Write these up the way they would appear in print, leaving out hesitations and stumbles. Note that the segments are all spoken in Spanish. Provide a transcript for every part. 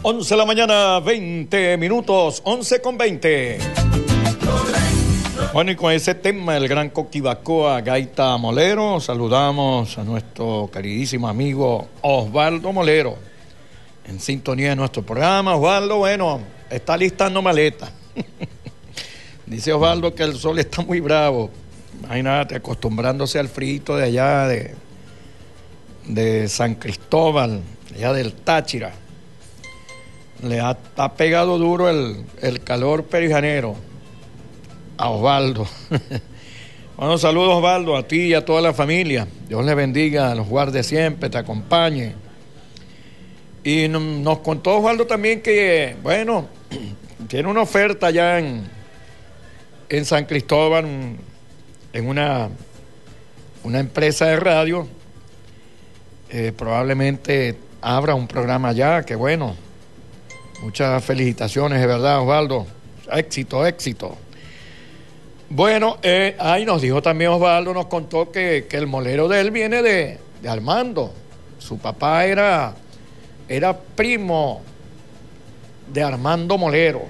11 de la mañana, 20 minutos, 11:20. Bueno, y con ese tema, el gran Coquibacoa, gaita molero, saludamos a nuestro queridísimo amigo Osvaldo Molero, en sintonía de nuestro programa. Osvaldo, bueno, está listando maleta. Dice Osvaldo que el sol está muy bravo. Imagínate, acostumbrándose al frío de allá de San Cristóbal, allá del Táchira. Le ha pegado duro el calor perijanero a Osvaldo. Bueno, saludos, Osvaldo, a ti y a toda la familia. Dios les bendiga, los guarde siempre, te acompañe. Y nos contó Osvaldo también que, bueno, tiene una oferta allá en San Cristóbal, en una empresa de radio. Probablemente abra un programa allá, que bueno. Muchas felicitaciones, de verdad, Osvaldo. Éxito, éxito. Bueno, ahí nos dijo también Osvaldo, nos contó que el molero de él viene de Armando. Su papá era primo de Armando Molero.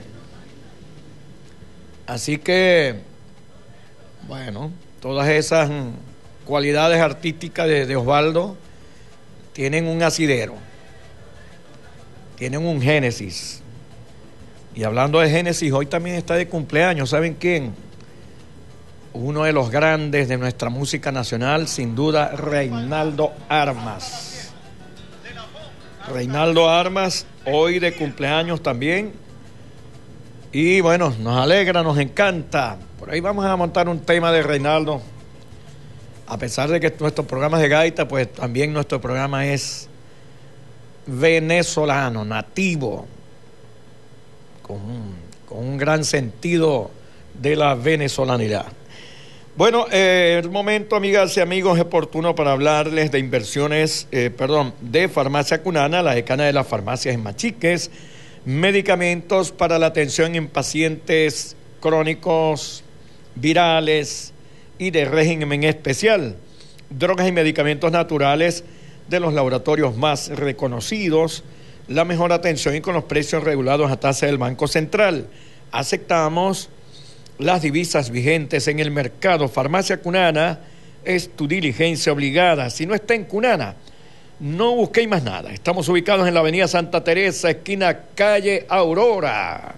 Así que, bueno, todas esas cualidades artísticas de Osvaldo tienen un asidero, tienen un génesis. Y hablando de génesis, hoy también está de cumpleaños, ¿saben quién? Uno de los grandes de nuestra música nacional, sin duda, Reinaldo Armas. Reinaldo Armas, hoy de cumpleaños también. Y bueno, nos alegra, nos encanta. Por ahí vamos a montar un tema de Reinaldo. A pesar de que nuestro programa es de gaita, pues también nuestro programa es venezolano, nativo, con un gran sentido de la venezolanidad. Bueno, el momento, amigas y amigos, es oportuno para hablarles de inversiones, de Farmacia Cunana, la decana de las farmacias en Machiques, medicamentos para la atención en pacientes crónicos, virales y de régimen especial, drogas y medicamentos naturales de los laboratorios más reconocidos, la mejor atención y con los precios regulados a tasa del Banco Central. Aceptamos las divisas vigentes en el mercado. Farmacia Cunana es tu diligencia obligada. Si no está en Cunana, no busquéis más nada. Estamos ubicados en la avenida Santa Teresa, esquina calle Aurora.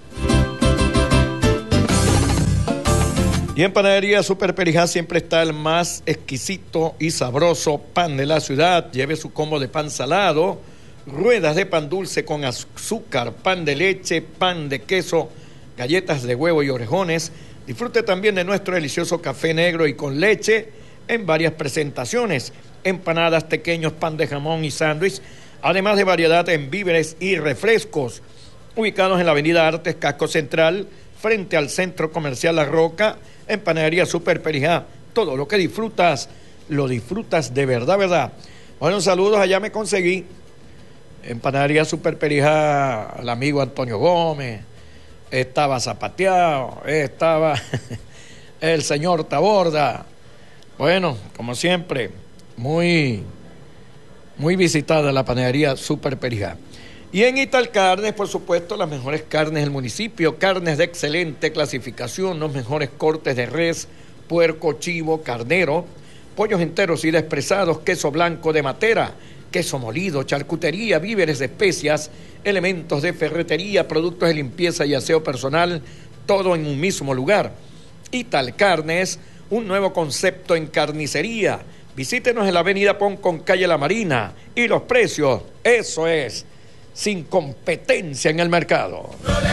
Y en Panadería Super Perijá siempre está el más exquisito y sabroso pan de la ciudad. Lleve su combo de pan salado, ruedas de pan dulce con azúcar, pan de leche, pan de queso, galletas de huevo y orejones. Disfrute también de nuestro delicioso café negro y con leche en varias presentaciones. Empanadas, pequeños, pan de jamón y sándwich, además de variedad en víveres y refrescos. Ubicados en la avenida Artes, Casco Central, frente al Centro Comercial La Roca, en Panadería Super Perijá. Todo lo que disfrutas, lo disfrutas de verdad, ¿verdad? Bueno, saludos, allá me conseguí en Panadería Super Perijá al amigo Antonio Gómez. Estaba Zapateado, estaba el señor Taborda. Bueno, como siempre, muy visitada la Panadería Super Perijá. Y en Ital Carnes, por supuesto, las mejores carnes del municipio, carnes de excelente clasificación, los mejores cortes de res, puerco, chivo, carnero, pollos enteros y despresados, queso blanco de Matera, queso molido, charcutería, víveres de especias, elementos de ferretería, productos de limpieza y aseo personal, todo en un mismo lugar. Ital Carnes, un nuevo concepto en carnicería. Visítenos en la avenida Poncón, calle La Marina, y los precios, eso es, sin competencia en el mercado.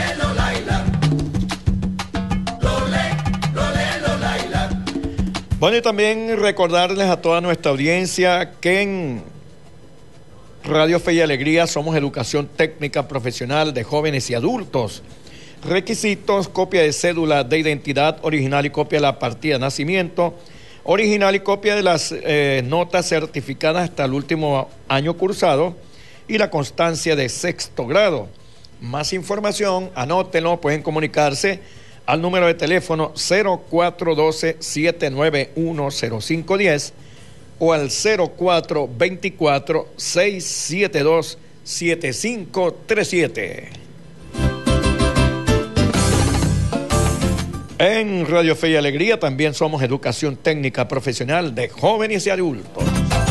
Bueno, y también recordarles a toda nuestra audiencia que en Radio Fe y Alegría somos educación técnica profesional de jóvenes y adultos. Requisitos: copia de cédula de identidad original y copia de la partida de nacimiento, original y copia de las notas certificadas hasta el último año cursado y la constancia de sexto grado. Más información, anótenlo, pueden comunicarse al número de teléfono 0412-791-0510 o al 0424-672-0000. 7537. En Radio Fe y Alegría también somos educación técnica profesional de jóvenes y adultos.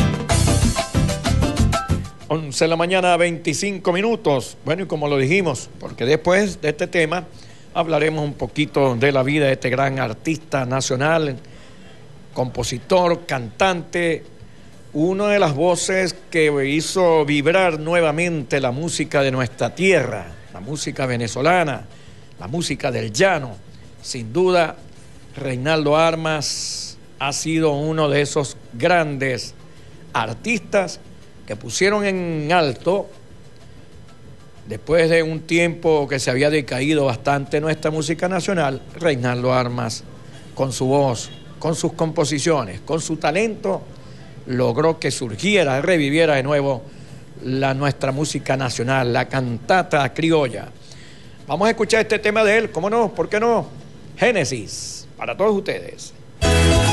11 de la mañana, 25 minutos. Bueno, y como lo dijimos, porque después de este tema hablaremos un poquito de la vida de este gran artista nacional, compositor, cantante, una de las voces que hizo vibrar nuevamente la música de nuestra tierra, la música venezolana, la música del llano. Sin duda, Reinaldo Armas ha sido uno de esos grandes artistas que pusieron en alto, después de un tiempo que se había decaído bastante nuestra música nacional. Reinaldo Armas, con su voz, con sus composiciones, con su talento, logró que surgiera, reviviera de nuevo nuestra música nacional, la cantata criolla. Vamos a escuchar este tema de él, ¿cómo no? ¿Por qué no? Génesis, para todos ustedes.